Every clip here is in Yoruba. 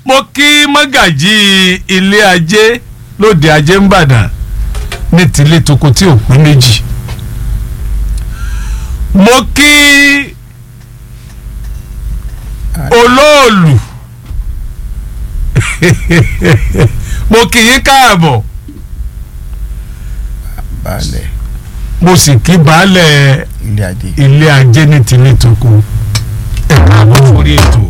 mo kí mọ́gàjí ilé ajé lóde ajé ń bàdàn ní tilé toko tí ò pé méjì. mo kí olóòlù mo kí yín káàbọ̀ baálẹ̀ mo sì kí baálẹ̀ ilé ajé ní tilé toko ẹ̀ka àbọ̀ fórí ètò.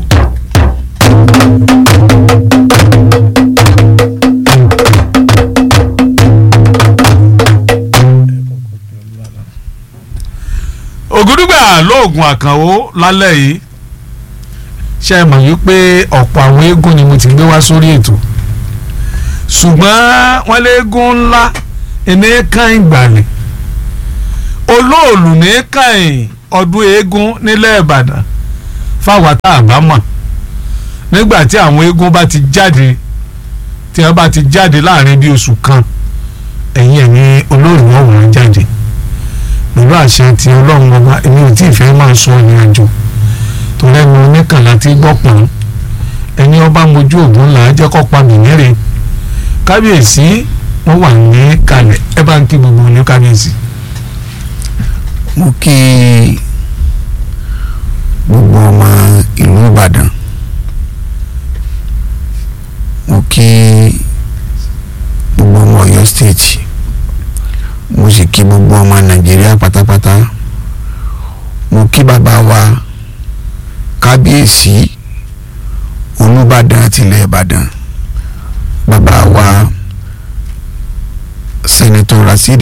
Ògúndùgbà lóògùn àkànwó lálẹ́ yìí ṣe é mọ̀ wípé ọ̀pọ̀ àwọn eégún ni mo ti gbé wá sórí ètò ṣùgbọ́n wọ́n lé eégún ńlá ẹni kan ìgbàlẹ̀ olóòlù ní kàn ọdún eégún nílẹ̀ Ìbàdàn fáwọn tá a bá mọ̀ nígbà tí àwọn eégún bá ti jáde tí wọ́n bá ti jáde láàrin bí oṣù kan ẹ̀yìn olóòlù ọ̀hún jáde pẹ̀lú àṣẹ ti Ọlọ́run ọba èmi ò tí ì fẹ́ máa sọ ìrìn àjò tó lẹ́nu oníkànlá tí gbọ́pọ̀n ẹni ọba mojú ògùn là á jẹ́ kó pa mìíràn kábíyèsí wọ́n wà ní kalẹ̀ ẹ bá ń kí gbogbo ní kábíyèsí. mo kí gbogbo ọmọ ìlú Ìbàdàn mo kí gbogbo ọmọ Ọ̀yọ́ state mo sì kí gbogbo ọmọ Nàìjíríà pátápátá mo kí bàbá wa kábíyèsí Olúbàdàn tilẹ̀ Ìbàdàn bàbá wa sẹ́nitọ́ Rasheed